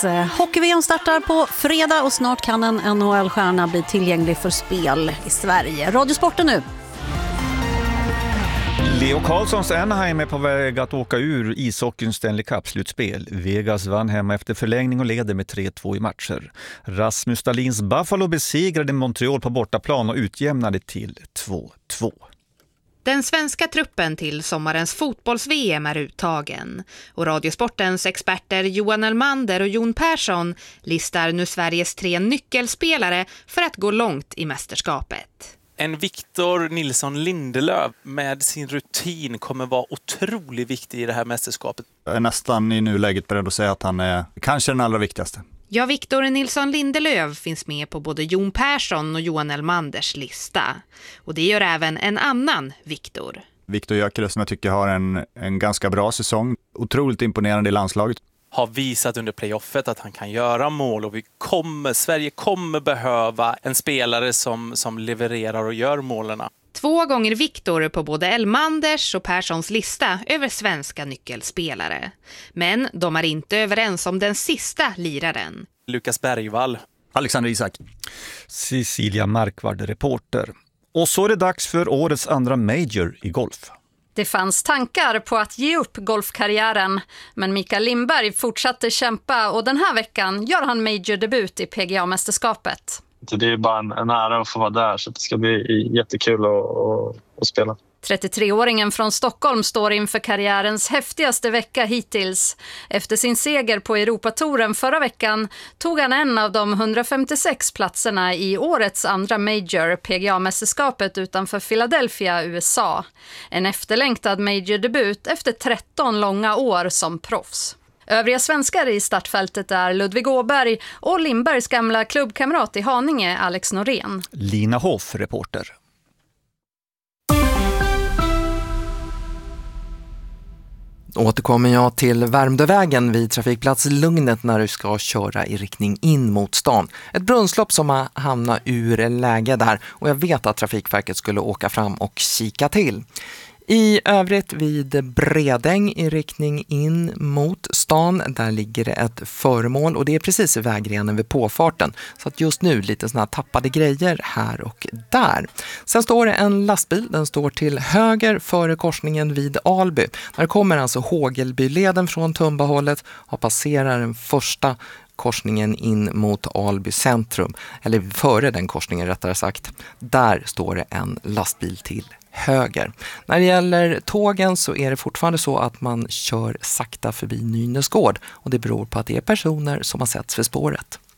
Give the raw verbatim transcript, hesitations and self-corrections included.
Hockey-V M startar på fredag och snart kan en N H L-stjärna bli tillgänglig för spel i Sverige. Radiosporten nu. Leo Carlssons Anaheim är på väg att åka ur ishockeyns Stanley Cup-slutspel. Vegas vann hemma efter förlängning och leder med tre två i matcher. Rasmus Dahlins Buffalo besegrade Montreal på bortaplan och utjämnade till två två. Den svenska truppen till sommarens fotbolls-V M är uttagen och Radiosportens experter Johan Elmander och Jon Persson listar nu Sveriges tre nyckelspelare för att gå långt i mästerskapet. En Victor Nilsson Lindelöf med sin rutin kommer vara otroligt viktig i det här mästerskapet. Jag är nästan i nuläget beredd att säga att han är kanske den allra viktigaste. Ja, Victor Nilsson Lindelöf finns med på både Jon Persson och Johan Elmanders lista. Och det gör även en annan Victor. Victor Gyökeres som jag tycker har en, en ganska bra säsong. Otroligt imponerande i landslaget. Har visat under playoffet att han kan göra mål och vi kommer, Sverige kommer behöva en spelare som, som levererar och gör målen. Två gånger Victor på både Elmanders och Perssons lista över svenska nyckelspelare. Men de är inte överens om den sista liraren. Lukas Bergvall. Alexander Isak. Cecilia Markvard, reporter. Och så är det dags för årets andra major i golf. Det fanns tankar på att ge upp golfkarriären, men Mikael Lindberg fortsatte kämpa och den här veckan gör han major-debut i P G A-mästerskapet. Det är bara en, en ära att få vara där, så det ska bli jättekul att, att, att spela. trettiotre-åringen från Stockholm står inför karriärens häftigaste vecka hittills. Efter sin seger på Europatouren förra veckan tog han en av de hundrafemtiosex platserna i årets andra major, P G A-mästerskapet utanför Philadelphia, U S A. En efterlängtad major-debut efter tretton långa år som proffs. Övriga svenskar i startfältet är Ludvig Åberg och Lindbergs gamla klubbkamrat i Haninge, Alex Norén. Lina Hoff, reporter. Återkommer jag till Värmdövägen vid trafikplats Lugnet när du ska köra i riktning in mot stan. Ett brunnslopp som har hamnat ur läge där och jag vet att Trafikverket skulle åka fram och kika till. I övrigt vid Bredäng i riktning in mot stan, där ligger det ett föremål och det är precis i vägrenen vid påfarten. Så att just nu lite såna här tappade grejer här och där. Sen står det en lastbil, den står till höger före korsningen vid Alby. Där kommer alltså Hågelbyleden från Tumbahållet och passerar den första korsningen in mot Alby centrum, eller före den korsningen rättare sagt. Där står det en lastbil till höger. När det gäller tågen så är det fortfarande så att man kör sakta förbi Nynäsgård och det beror på att det är personer som har setts för spåret.